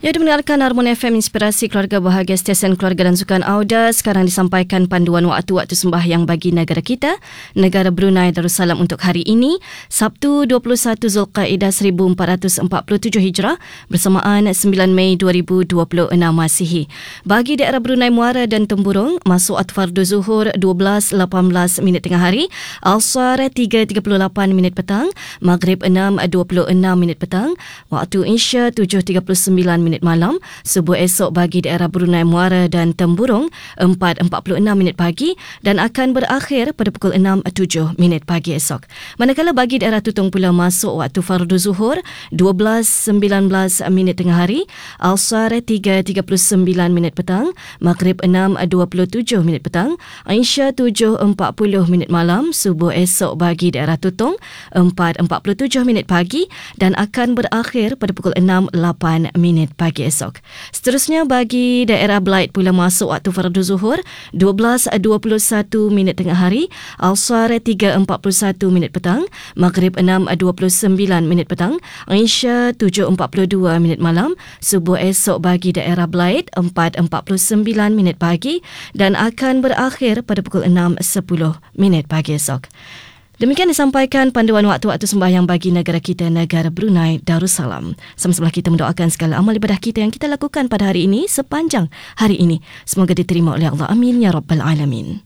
Ya, mendengarkan Harmoni FM Inspirasi Keluarga Bahagia Stesen Keluarga dan Sukan Auda. Sekarang disampaikan panduan waktu-waktu sembahyang bagi negara kita, negara Brunei Darussalam untuk hari ini, Sabtu 21 Zulkaidah 1447 Hijrah bersamaan 9 Mei 2026 Masihi. Bagi daerah Brunei Muara dan Temburong, masuk waktu fardu zuhur 12.18 minit tengah hari, Asar 3.38 minit petang, Maghrib 6.26 minit petang, waktu Isya 7.39 minit malam, subuh esok bagi daerah Brunei Muara dan Temburong 4.46 minit pagi dan akan berakhir pada pukul 6.07 minit pagi esok. Manakala bagi daerah Tutong Pula masuk waktu fardu zuhur 12.19 minit tengah hari, Asar 3.39 minit petang, Maghrib 6.27 minit petang, Isya 7.40 minit malam, subuh esok bagi daerah Tutong 4.47 minit pagi dan akan berakhir pada pukul 6.08 minit pagi esok. Seterusnya bagi daerah Belait pula masuk waktu fardu zuhur 12.21 minit tengah hari, Asar 3.41 minit petang, Maghrib 6.29 minit petang, Isya 7.42 minit malam, subuh esok bagi daerah Belait 4.49 minit pagi dan akan berakhir pada pukul 6.10 minit pagi esok. Demikian disampaikan panduan waktu-waktu sembahyang bagi negara kita, negara Brunei Darussalam. Sama-sama kita mendoakan segala amal ibadah kita yang kita lakukan pada hari ini, sepanjang hari ini. Semoga diterima oleh Allah. Amin ya Rabbal Alamin.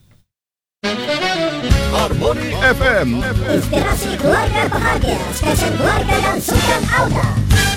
Harmoni FM, Inspirasi Keluarga Bahagia, Stesen Keluarga dan Sukan Auda.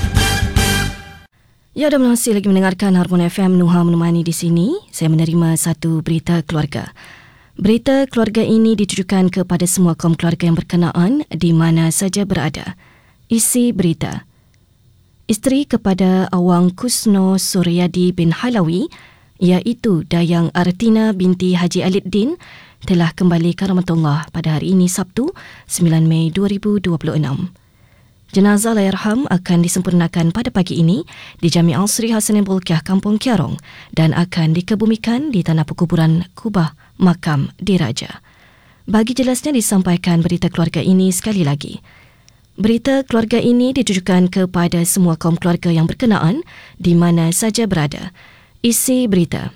Ya, dan masih lagi mendengarkan Harmoni FM. Nuha menemani di sini. Saya menerima satu berita keluarga. Berita keluarga ini ditujukan kepada semua kaum keluarga yang berkenaan di mana saja berada. Isi berita. Isteri kepada Awang Kusno Suryadi bin Halawi, iaitu Dayang Artina binti Haji Aliddin, telah kembali ke rahmatullah pada hari ini Sabtu 9 Mei 2026. Jenazah Allahyarham akan disempurnakan pada pagi ini di Jami' Al-Sri Hasanin Bolkiah Kampung Kiarong dan akan dikebumikan di tanah perkuburan Kubah Makam Diraja. Bagi jelasnya disampaikan berita keluarga ini sekali lagi. Berita keluarga ini ditujukan kepada semua kaum keluarga yang berkenaan di mana saja berada. Isi berita.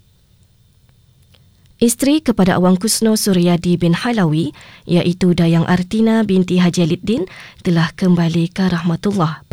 Isteri kepada Awang Kusno Suryadi bin Halawi, iaitu Dayang Artina binti Haji Aliddin, telah kembali ke rahmatullah